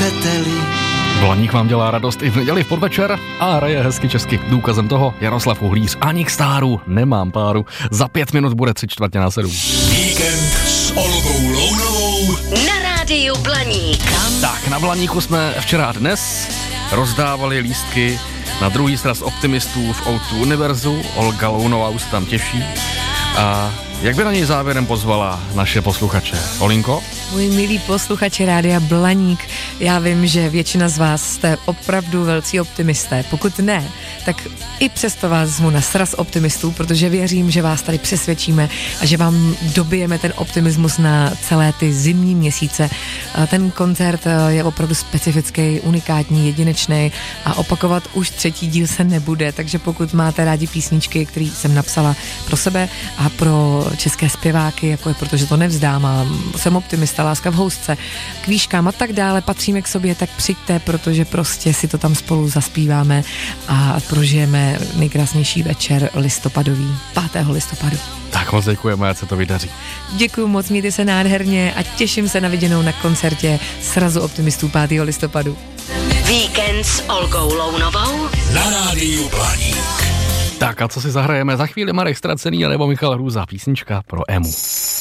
chcete-li. Blaník vám dělá radost i v neděli v podvečer a hraje hezky česky. Důkazem toho Jaroslav Uhlíř. Ani k stáru nemám páru. Za 5 minut bude 6:45. Víkend s Olgou Lounovou na rádiu Blaník. Tak, na Blaníku jsme včera a dnes rozdávali lístky na druhý sraz optimistů v O2 Univerzu. Olga Lounová už se tam těší. A jak by na něj závěrem pozvala naše posluchače? Olinko? Můj milý posluchači rádia Blaník, já vím, že většina z vás jste opravdu velcí optimisté. Pokud ne, tak i přesto vás zvu na sraz optimistů, protože věřím, že vás tady přesvědčíme a že vám dobijeme ten optimismus na celé ty zimní měsíce. Ten koncert je opravdu specifický, unikátní, jedinečný a opakovat už 3. díl se nebude, takže pokud máte rádi písničky, které jsem napsala pro sebe a pro české zpěváky, jako je Protože to nevzdám a Jsem optimista, Láska v housce, k výškám a tak dále, patříme k sobě, tak přijďte, protože prostě si to tam spolu zaspíváme a prožijeme nejkrásnější večer listopadový, 5. listopadu. Tak moc děkujeme, ať se to vydaří. Děkuju moc, mějte se nádherně a těším se na viděnou na koncertě Srazu optimistů 5. listopadu. Víkend s Olgou Lounovou na rádiu Blaník. Tak a co si zahrajeme? Za chvíli Marek Ztracený nebo Michal Hrůza, písnička pro Emu.